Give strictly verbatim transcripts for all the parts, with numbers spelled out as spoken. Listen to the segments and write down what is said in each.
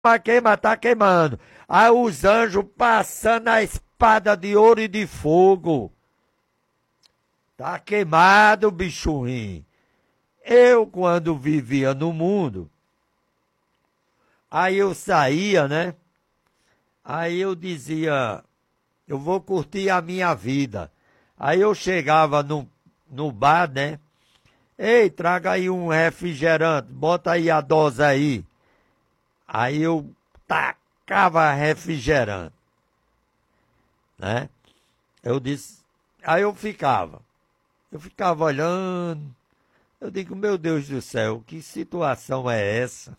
Mas queima, tá queimando. Aí os anjos passando a espada de ouro e de fogo. Tá queimado, bicho ruim. Eu, quando vivia no mundo, aí eu saía, né? Aí eu dizia, eu vou curtir a minha vida. Aí eu chegava no, no bar, né? Ei, traga aí um refrigerante, bota aí a dose aí. Aí eu tacava refrigerante, né? Eu disse, aí eu ficava, eu ficava olhando, eu digo, meu Deus do céu, que situação é essa?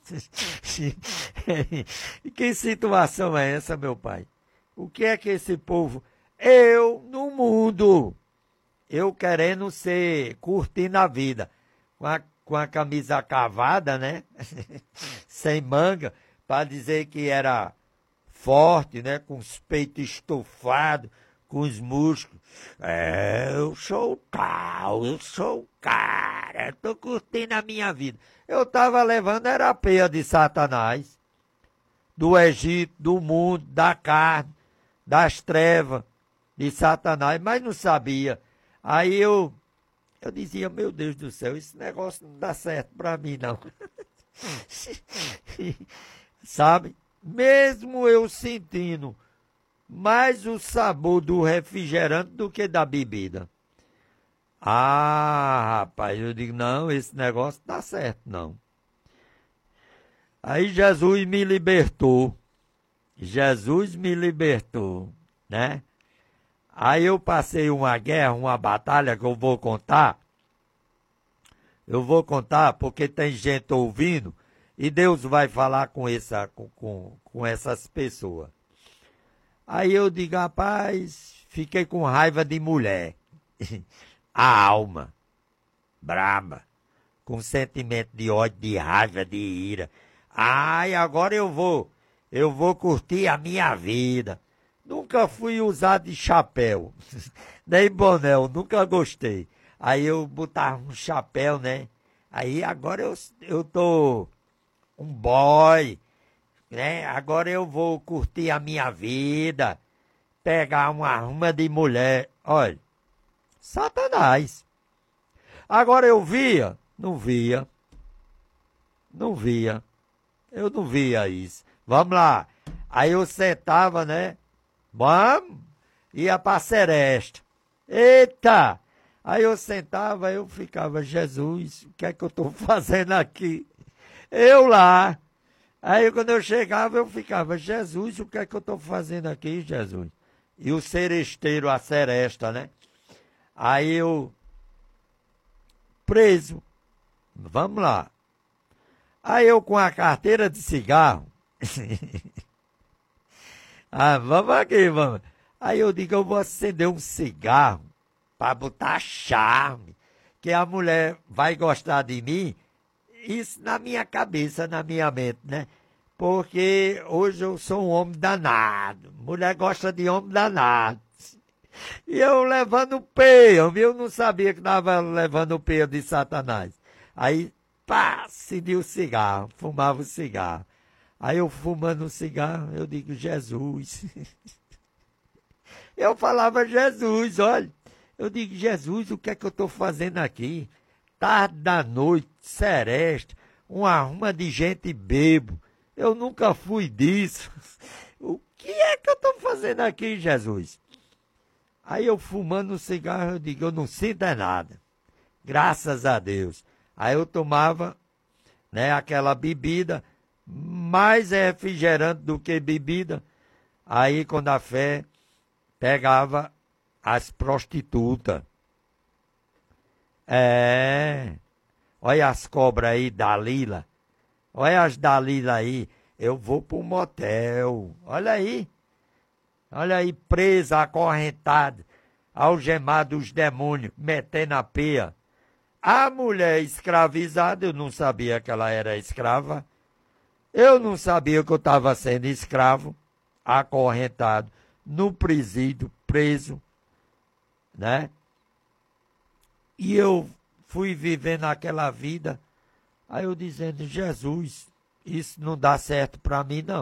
Que situação é essa, meu pai? O que é que esse povo... Eu, no mundo, eu querendo ser, curtindo a vida, com a, com a camisa cavada, né? Sem manga, para dizer que era forte, né? Com os peitos estofados, com os músculos. É, eu sou tal, eu sou o cara, eu tô curtindo a minha vida. Eu tava levando era a peia de Satanás, do Egito, do mundo, da carne, das trevas de Satanás, mas não sabia. Aí eu, eu dizia, meu Deus do céu, esse negócio não dá certo pra mim, não. Sabe? Mesmo eu sentindo mais o sabor do refrigerante do que da bebida. Ah, rapaz, eu digo, não, esse negócio não dá certo, não. Aí Jesus me libertou. Jesus me libertou, né? Aí eu passei uma guerra, uma batalha que eu vou contar. Eu vou contar porque tem gente ouvindo e Deus vai falar com, essa, com, com, com essas pessoas. Aí eu digo, rapaz, fiquei com raiva de mulher. A alma, braba, com sentimento de ódio, de raiva, de ira. Ai, agora eu vou, eu vou curtir a minha vida. Nunca fui usar de chapéu, nem boné, eu nunca gostei. Aí eu botava um chapéu, né? Aí agora eu, eu tô um boy, né? Agora eu vou curtir a minha vida, pegar uma ruma de mulher. Olha, Satanás. Agora eu via? Não via. Não via. Eu não via isso. Vamos lá. Aí eu sentava, né? Vamos. Ia pra seresta. Eita! Aí eu sentava, eu ficava, Jesus, o que é que eu estou fazendo aqui? Eu lá. Aí quando eu chegava, eu ficava, Jesus, o que é que eu estou fazendo aqui, Jesus? E o seresteiro, a seresta, né? Aí eu, preso. Vamos lá. Aí eu com a carteira de cigarro. Ah, vamos aqui, vamos. Aí eu digo, eu vou acender um cigarro para botar charme, que a mulher vai gostar de mim. Isso na minha cabeça, na minha mente, né? Porque hoje eu sou um homem danado. Mulher gosta de homem danado. E eu levando peia, eu não sabia que estava levando peia de Satanás. Aí, pá, acendi o cigarro, fumava o cigarro. Aí eu fumando o cigarro, eu digo, Jesus. Eu falava, Jesus, olha. Eu digo, Jesus, o que é que eu estou fazendo aqui? Tarde da noite, seresta, uma arruma de gente bebo. Eu nunca fui disso. O que é que eu estou fazendo aqui, Jesus? Aí eu fumando o cigarro, eu digo, eu não sinto é nada. Graças a Deus. Aí eu tomava, né, aquela bebida, mais refrigerante do que bebida. Aí quando a fé pegava as prostitutas. É. Olha as cobras aí, Dalila. Olha as Dalila aí. Eu vou para um motel. Olha aí. Olha aí, presa, acorrentada, algemada os demônios, metendo a peia. A mulher escravizada, eu não sabia que ela era escrava. Eu não sabia que eu estava sendo escravo, acorrentado, no presídio, preso, né? E eu fui vivendo aquela vida, aí eu dizendo, Jesus, isso não dá certo para mim, não.